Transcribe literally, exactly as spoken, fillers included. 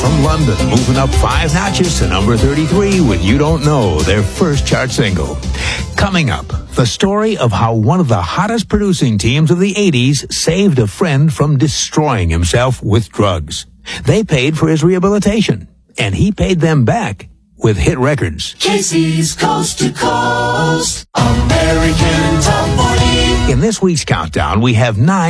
from London, moving up five notches to number thirty-three with You Don't Know, their first chart single. Coming up, the story of how one of the hottest producing teams of the eighties saved a friend from destroying himself with drugs. They paid for his rehabilitation, and he paid them back with hit records. Casey's Coast to Coast, American Top forty. In this week's countdown, we have nine